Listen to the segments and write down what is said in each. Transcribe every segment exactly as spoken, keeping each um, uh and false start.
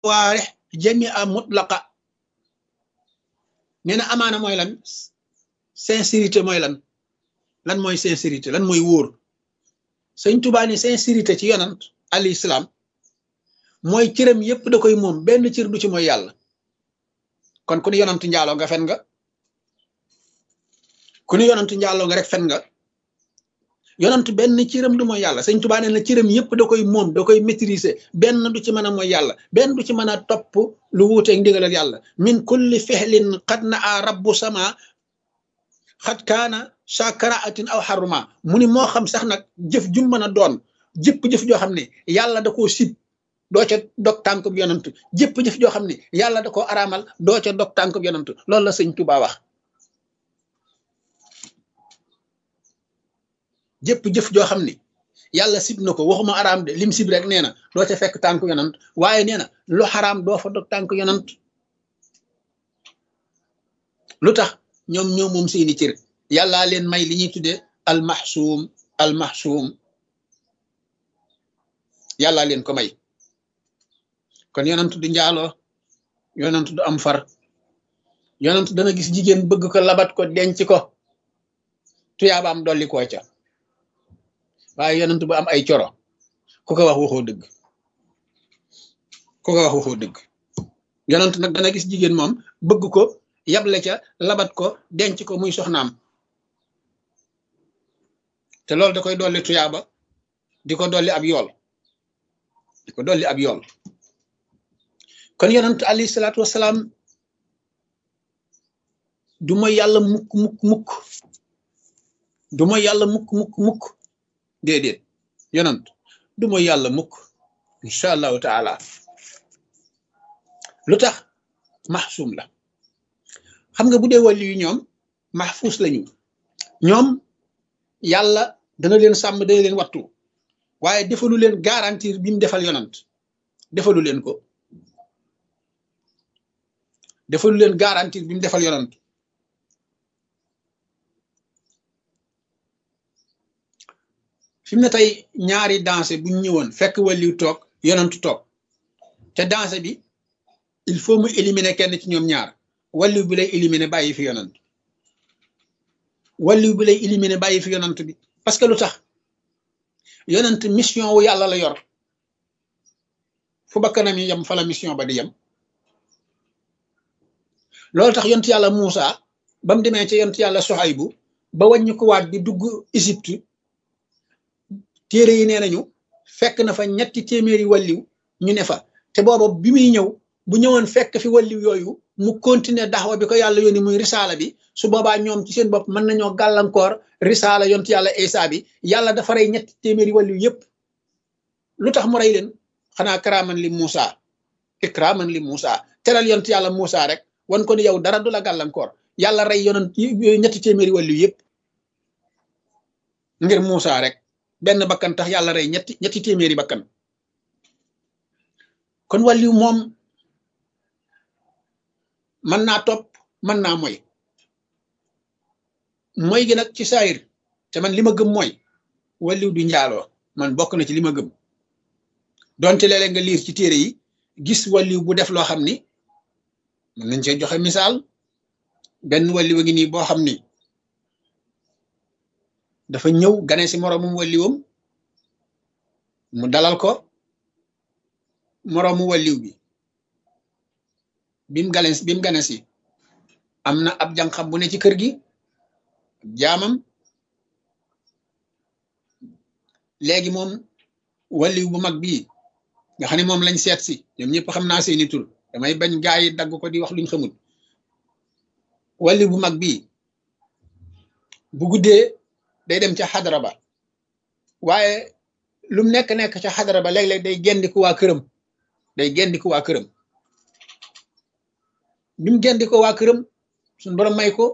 jawaarih jamia mutlaqa nee na amaana mooy lan sincérité mooy lan lan mooy sincérité lan mooy wóor sëñ Tuubaa ni sincérité ci yonant alayhi salaam mooy cëram yépp da koy moom benn cër du ci mooy yàlla kon ku ni yonantu njaaloo nga fen nga ku ni yonantu njaaloo nga rek fen nga yonantu benn cëram du mooy yàlla sëñ Tuubaa nee na cëram yépp da koy moom da koy maîtriser benn du ci mën a mooy yàlla benn du ci mën a topp lu wuuteeg ndigalal yàlla min kulli fihlin qad na a rabbu sama xat kaana shakaraatin aw xaruma mu ni moo xam sax nag jëf jum mën a doon jëpp jëf joo xam ne yàlla da koo sib doo ca dog tànkub yonant jëpp jëf joo xam ne yàlla da koo araamal doo ca dog tànkub yonant loolu la sëñ Tuubaa wax jëpp jëf joo xam ne yàlla sib na ko waxuma araam de lim sib rek nee na doo ca fekk tànk yonant waaye nee na lu xaraam doo fa dog tànk yonant lu tax ñoom ñoo moom seeni cër yàllaa leen may li ñuy tuddee almaxsuum almaxsuum yàllaa leen ko may kon yonant du njaaloo yonant du am far yonant dana gis jigéen bëgg ko labat ko denc ko tuyaabaam dolli koo ca waaye yonant bu am ay coro ku ko wax waxoo dëgg ku ko wax waxoo dëgg yonant nag dana gis jigéen moom bëgg ko yable ca labat ko denc ko muy soxnaam te loolu da koy dolli tuyaaba di ko dolli ab yool di ko dolli ab yool kon yonant alayhi salaatu wasalaam du mooy yàlla mukk mukk mukk du mooy yàlla mukk mukk mukk déedéet yonant du mooy yàlla mukk incha allahu taala lu tax maxsuum la xam nga bu dee wàllu yu ñoom maxfuus lañu ñoom yàlla dana leen sàmm dana leen wattu waaye defalu leen garantir bi mu defal yonant defalu leen ko defalu leen garantir bi mu defal yonant fi mu ne tey ñaari danse bu ñu ñëwoon fekk wàllu toog yonant toog te danse bi il faut mu éliminer kenn ci ñoom ñaar wàllu bi lay éliminer bàyyi fi yonant wàllu bi lay éliminer bàyyi fi yonant bi parce que lu tax yonant mission wu yàlla la yor fu bakkanam yi yem fa la mission ba di yem loolu tax yont yàlla Muusa ba mu demee ca yont yàlla Soxaybu ba wàññi ko waat di dugg Égypte téere yi nee nañu fekk na fa ñetti téeméeri wàlliw ñu ne fa te booba bi muy ñëw bu ñëwoon fekk fi wàlliw yooyu mu continuer daxwa bi ko yàlla yónni muy risaala bi su boobaa ñoom ci seen bopp mën nañoo gàllankoor risaala yont yàlla Isa bi yàlla dafa rey ñetti téeméeri wàlliw yépp lu tax mu rey leen xanaa karaaman li Muusa ikraaman li Muusa teral yont yàlla Muusa rek wan ko ni yow dara du la gàllankoor yàlla rey yonent ñetti téeméeri wàlliw yépp ngir Muusa rek benn bakkan tax yàlla rey ñetti ñetti téeméeri bakkan kon wàlliw moom mën naa topp mën naa moy moy gi nag ci saayir te man li ma gëm mooy wàlliw du njaaloo man bokk na ci li ma gëm donte léeg-léeg nga liir ci téere yi gis wàlliw bu def loo xam ni mën nañ cee joxe misaal benn wàlliw a ngi nii boo xam ni dafa ñëw gane si moroomum wàlliwam mu dalal ko moroomu wàlliw bi bim gane bim gane si am na ab jànqam bu ne ci kër gi jaamam léegi moom wàlliw bu mag bii nga xam ne moom lañ seet si ñoom ñëpp xam naa seeni tur damay bañ gaa yi dagg ko di wax luñ xamul wàlliw bu mag bii bu guddee day dem ca xadara ba waaye lum nekk-nekk ca xadara ba léeg-léeg day gendiku waa këram day gendiku waa këram bi mu gendiko waa këram suñu borom may ko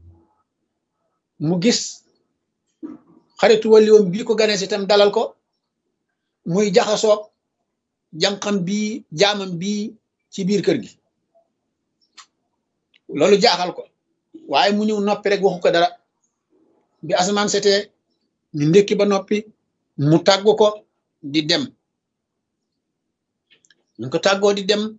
mu gis xaritu wàlliwam bii ko gane si tam dalal ko muy jaxasoog jànqam bii jaamam bii ci biir kër gi loolu jaaxal ko waaye mu ñëw noppi rek waxu ko dara bi asamaan setee ñu ndékki ba noppi mu tàggu ko di dem ñu ko tàggoo di dem